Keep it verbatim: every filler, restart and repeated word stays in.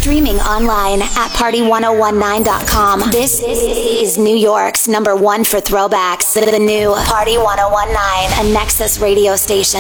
streaming online at party one oh one nine dot com. This is New York's number one for throwbacks. The new Party one oh one nine, a Nexus radio station.